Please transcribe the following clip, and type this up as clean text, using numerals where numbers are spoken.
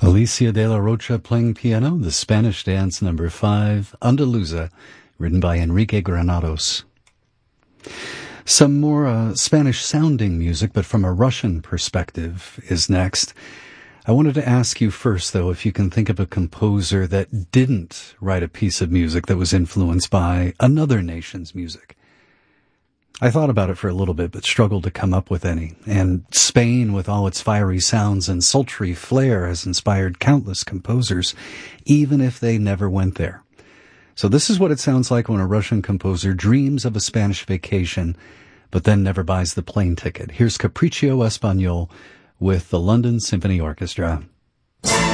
Alicia de la Rocha playing piano, the Spanish dance number 5, Andaluza, written by Enrique Granados. Some more Spanish-sounding music, but from a Russian perspective, is next. I wanted to ask you first, though, if you can think of a composer that didn't write a piece of music that was influenced by another nation's music. I thought about it for a little bit, but struggled to come up with any. And Spain, with all its fiery sounds and sultry flair, has inspired countless composers, even if they never went there. So this is what it sounds like when a Russian composer dreams of a Spanish vacation, but then never buys the plane ticket. Here's Capriccio Español with the London Symphony Orchestra.